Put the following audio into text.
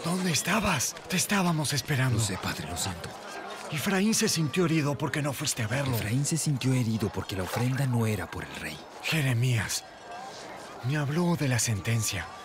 ¿Dónde estabas? Te estábamos esperando. Lo sé, padre, lo siento. Efraín se sintió herido porque no fuiste a verlo. Efraín se sintió herido porque la ofrenda no era por el rey. Jeremías me habló de la sentencia.